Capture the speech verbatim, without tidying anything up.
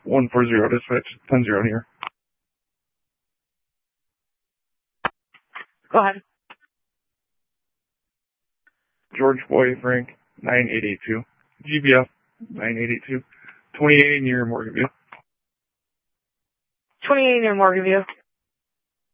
one four zero dispatch, ten zero here. Go ahead. George Boy Frank, nine eight eight two. G B F, nine eight eight two. twenty-eight near Morganview. twenty-eight near Morganview.